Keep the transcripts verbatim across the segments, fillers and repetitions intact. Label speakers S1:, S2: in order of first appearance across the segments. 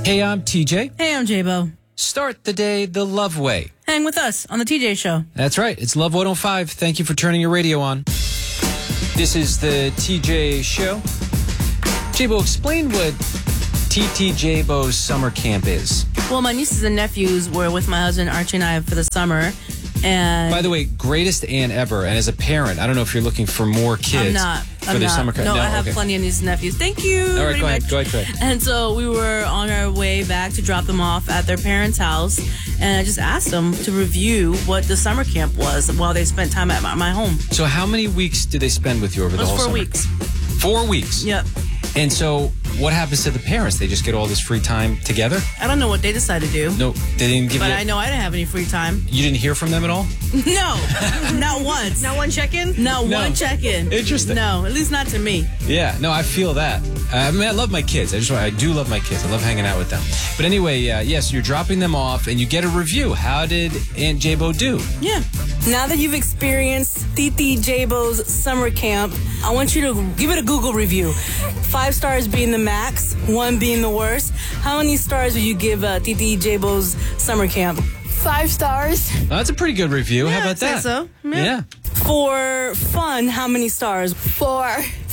S1: Hey, I'm T J.
S2: Hey, I'm J-Bo.
S1: Start the day the love way.
S2: Hang with us on the T J Show.
S1: That's right. It's Love one oh five. Thank you for turning your radio on. This is the T J Show. J-Bo, explain what T T J-Bo's summer camp is.
S2: Well, my nieces and nephews were with my husband Archie and I for the summer. And
S1: by the way, greatest aunt ever. And as a parent, I don't know if you're looking for more kids
S2: I'm not.
S1: for
S2: I'm
S1: their
S2: not.
S1: summer camp.
S2: No,
S1: No,
S2: I have
S1: okay.
S2: plenty of nieces and nephews. Thank you.
S1: All right,
S2: very
S1: go ahead,
S2: much.
S1: go ahead, go ahead.
S2: And so we were on our way back to drop them off at their parents' house. And I just asked them to review what the summer camp was while they spent time at my, my home.
S1: So how many weeks did they spend with you over
S2: It
S1: the
S2: was
S1: whole
S2: four
S1: summer?
S2: weeks.
S1: Four weeks?
S2: Yep.
S1: And so what happens to the parents? They just get all this free time together?
S2: I don't know what they decided to do.
S1: No, they didn't give
S2: But
S1: you...
S2: I know I didn't have any free time.
S1: You didn't hear from them at all?
S2: No, not once.
S3: Not one check-in?
S2: Not
S1: No.
S2: one check-in.
S1: Interesting.
S2: No, at least not to me.
S1: Yeah, no, I feel that. I mean, I love my kids. I just, I do love my kids. I love hanging out with them. But anyway, uh, yes, you're dropping them off, and you get a review. How did Aunt J-Bo do?
S2: Yeah.
S4: Now that you've experienced T T J-Bo's summer camp, I want you to give it a Google review. Five stars being the max, one being the worst. How many stars would you give uh, T T J-Bo's summer camp?
S3: Five stars.
S1: Well, that's a pretty good review. How
S2: Yeah,
S1: about
S2: I'd say
S1: that?
S2: so. Yeah.
S1: Yeah.
S4: For fun, how many stars?
S3: Four.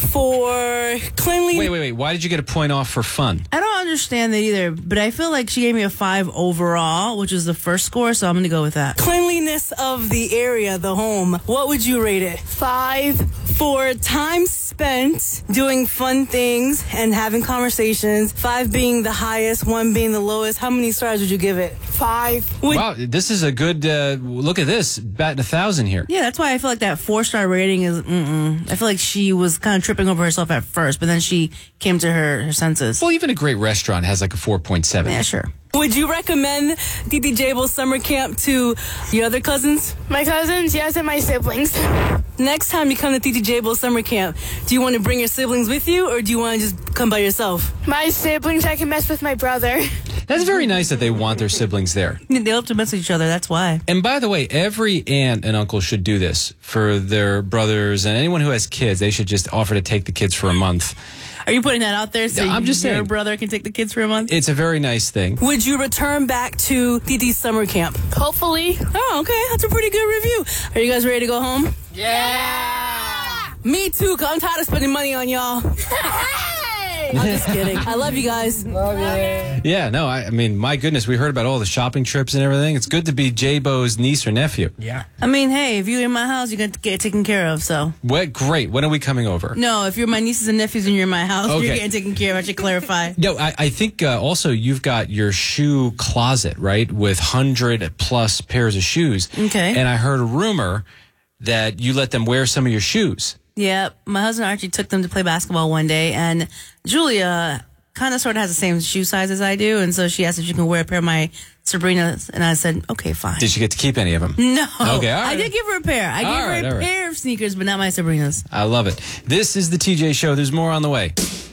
S4: For cleanliness,
S1: Wait, wait, wait. Why did you get a point off for fun?
S2: I don't understand that either, but I feel like she gave me a five overall, which is the first score, so I'm going to go with that.
S4: cleanliness of the area, the home, what would you rate it?
S3: Five.
S4: For time spent doing fun things and having conversations, five being the highest, one being the lowest, how many stars would you give it?
S3: Five.
S4: Would-
S1: Wow, this is a good, uh, look at this, batting a thousand here.
S2: Yeah, that's why I feel like that four-star rating is, mm-mm. I feel like she was kind of tripping over herself at first, but then she came to her, her senses.
S1: Well, even a great restaurant has like a four point seven.
S2: Yeah, sure.
S4: Would you recommend T T J-Bo's summer camp to your other cousins?
S3: My cousins, yes, and my siblings.
S4: Next time you come to T T J-Bo's summer camp, do you want to bring your siblings with you or do you want to just come by yourself?
S3: My siblings, I can mess with my brother.
S1: That's very nice that they want their siblings there.
S2: They love to mess with each other, that's why.
S1: And by the way, every aunt and uncle should do this for their brothers and anyone who has kids. They should just offer to take the kids for a month.
S2: Are you putting that out there so
S1: I'm just
S2: your
S1: saying.
S2: brother can take the kids for a month?
S1: It's a very nice thing.
S4: Would you return back to T T's summer camp?
S3: Hopefully.
S4: Oh, okay. That's a pretty good review. Are you guys ready to go home?
S3: Yeah.
S4: Me too, 'cause I'm tired of spending money on y'all. I'm just kidding. I love you guys.
S1: Yeah, no, I, I mean, my goodness, we heard about all the shopping trips and everything. It's good to be J-Bo's niece or nephew.
S5: Yeah.
S2: I mean, hey, if you're in my house, you're going to get taken care of, so.
S1: What? Great. When are we coming over?
S2: No, if you're my nieces and nephews and you're in my house,
S1: Okay.
S2: you're getting taken care of. I should clarify.
S1: No, I, I think uh, also you've got your shoe closet, right, with one hundred plus pairs of shoes.
S2: Okay.
S1: And I heard a rumor that you let them wear some of your shoes.
S2: Yeah, my husband Archie took them to play basketball one day, and Julia kind of sort of has the same shoe size as I do, and so she asked if she can wear a pair of my Sabrina's, and I said, okay, fine.
S1: Did you get to keep any of them?
S2: No.
S1: Okay, all
S2: I
S1: right.
S2: did give her a pair. I
S1: All
S2: gave
S1: right,
S2: her
S1: all
S2: a
S1: right.
S2: pair of sneakers, but not my Sabrina's.
S1: I love it. This is the T J Show. There's more on the way.